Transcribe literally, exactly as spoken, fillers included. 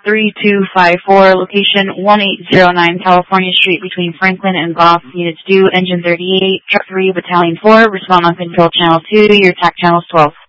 three two five four, location one eight zero nine California Street between Franklin and Goff, Units two, Engine thirty-eight, Truck three, Battalion four, respond on Control Channel two, your T A C Channel twelve.